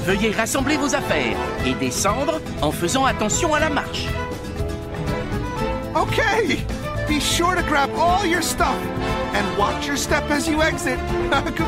Veuillez rassembler vos affaires et descendre en faisant attention à la marche. Okay! Be sure to grab all your stuff and watch your step as you exit.